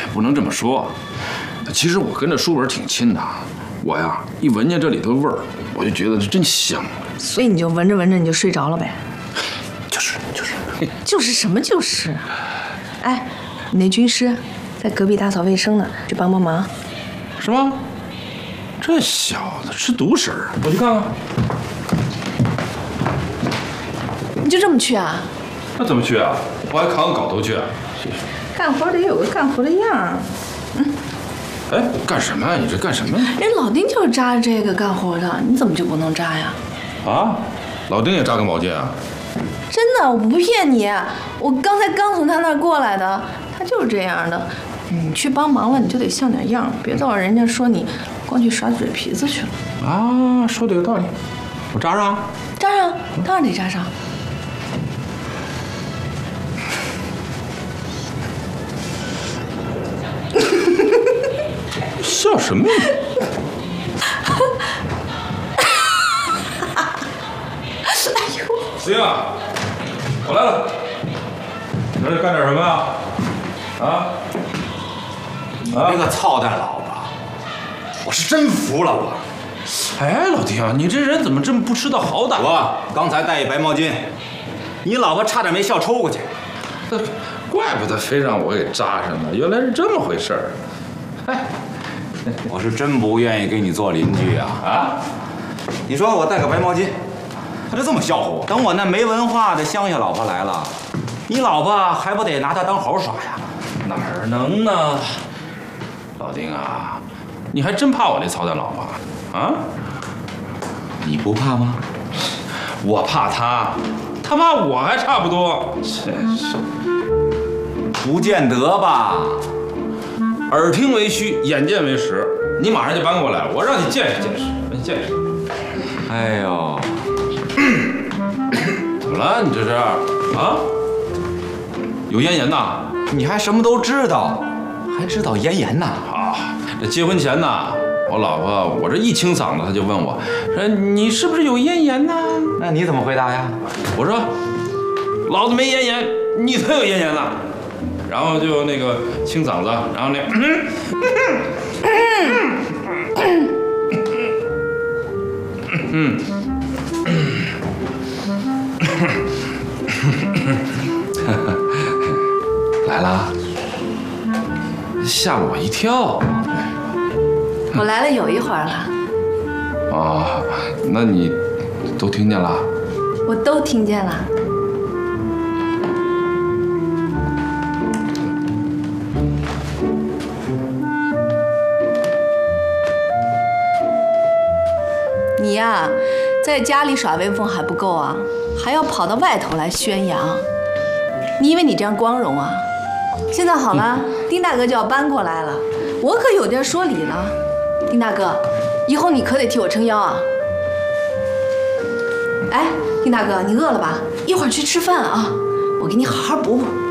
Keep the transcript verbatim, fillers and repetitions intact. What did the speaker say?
不能这么说。其实我跟这书文挺亲的，我呀一闻见这里头味儿，我就觉得这真香。 所以你就闻着闻着你就睡着了呗？ 就是就是， 就是什么就是？哎，你那军师在隔壁打扫卫生呢，去帮帮忙。 是吗？这小子吃独食儿，我去看看。 你就这么去啊？ 那怎么去啊？我还扛个镐头去啊？ 干活得有个干活的样儿。嗯。 哎，干什么呀？你这干什么呀？ 人老丁就是扎这个干活的，你怎么就不能扎呀？ 啊，老丁也扎个毛巾啊？ 真的，我不骗你，我刚才刚从他那儿过来的，他就是这样的。你去帮忙了，你就得像点样，别到人家说你光去耍嘴皮子去了。 啊，说的有道理，我扎上。 扎上，当然得扎上。 笑什么呀？ 哎呦！ 司令啊，我来了。你这干点什么呀？啊？ 啊！那个操蛋老婆，我是真服了我。 哎，老丁啊，你这人怎么这么不知道好歹？ 我刚才带一白毛巾，你老婆差点没笑抽过去。 怪不得非让我给扎上呢，原来是这么回事儿。哎。 我是真不愿意给你做邻居啊！啊，你说我带个白毛巾，他就这么笑话我。等我那没文化的乡下老婆来了，你老婆还不得拿他当猴耍呀？ 哪儿能呢？老丁啊，你还真怕我那操蛋老婆啊？ 你不怕吗？ 我怕他，他怕我还差不多。真是， 不见得吧？ 耳听为虚，眼见为实。你马上就搬过来，我让你见识见识，让你见识。 哎呦， 怎么了？你这是啊？有咽炎呐？ 你还什么都知道，还知道咽炎呐？ 啊，这结婚前呐，我老婆我这一清嗓子，她就问我说：“你是不是有咽炎呢？” 那你怎么回答呀？ 我说：“老子没咽炎，你才有咽炎呢。”然后就那个清嗓子，然后那，嗯，来了，吓我一跳。 我来了有一会儿了。 哦，那你都听见了？ 我都听见了。你呀，在家里耍威风还不够啊，还要跑到外头来宣扬。你以为你这样光荣啊？现在好了，丁大哥就要搬过来了，我可有点说理了。丁大哥，以后你可得替我撑腰啊。哎，丁大哥，你饿了吧？一会儿去吃饭啊，我给你好好补补。